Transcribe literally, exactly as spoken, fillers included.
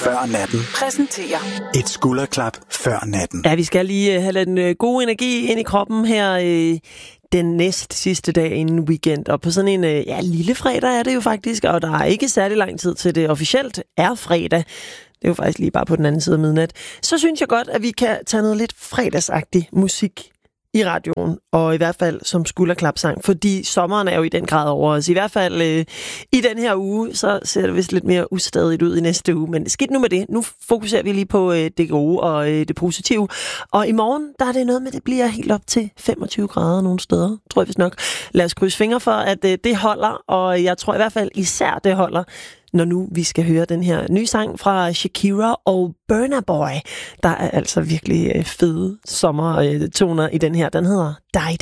før natten præsenterer et skulderklap før natten. Ja, vi skal lige have den gode energi ind i kroppen her øh, den næst sidste dag inden weekend. Og på sådan en øh, ja, lille fredag er det jo faktisk, og der er ikke særlig lang tid til det officielt er fredag. Det er jo faktisk lige bare på den anden side af midnat. Så synes jeg godt, at vi kan tage noget lidt fredagsagtig musik i radioen, og i hvert fald som skulderklapsang, fordi sommeren er jo i den grad over os. I hvert fald øh, i den her uge, så ser det vist lidt mere ustadigt ud i næste uge, men skidt nu med det. Nu fokuserer vi lige på øh, det gode og øh, det positive. Og i morgen, der er det noget med, at det bliver helt op til femogtyve grader nogle steder, tror jeg vist nok. Lad os krydse fingre for, at øh, det holder, og jeg tror i hvert fald især, det holder, når nu vi skal høre den her nye sang fra Shakira og Burna Boy. Der er altså virkelig fede sommertoner i den her. Den hedder Die